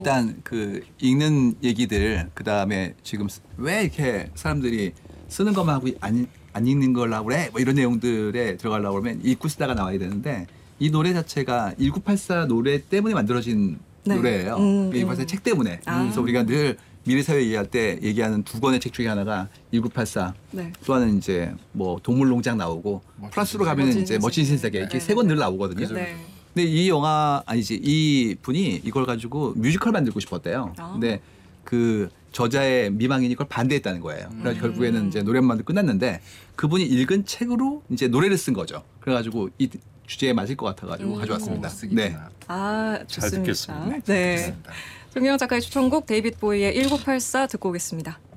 일단 그 읽는 얘기들 그다음에 지금 왜 이렇게 사람들이 쓰는 것만 하고 안 읽는 걸 하고 그래? 뭐 이런 내용들에 들어가려고 그러면 읽고 쓰다가 나와야 되는데 이 노래 자체가 1984 노래 때문에 만들어진 네. 노래예요. 1984 책 때문에. 그래서 우리가 늘 미래사회 얘기할 때 얘기하는 두 권의 책 중에 하나가 1984. 네. 또 하나는 이제 뭐 동물농장 나오고 플러스로 가면 멋진 이제 멋진 신세계 이렇게 네. 세 권 늘 나오거든요. 네. 근데 이 영화 아니지 이 분이 이걸 가지고 뮤지컬 만들고 싶었대요. 아. 근데 그 저자의 미망인이 그걸 반대했다는 거예요. 그래서 결국에는 이제 노래만 끝났는데 그분이 읽은 책으로 이제 노래를 쓴 거죠. 그래가지고 이 주제에 맞을 것 같아가지고 가져왔습니다. 네. 아, 잘 좋습니다. 듣겠습니다. 네. 정경 작가의 추천곡 데이빗 보이의 1984 듣고 오겠습니다.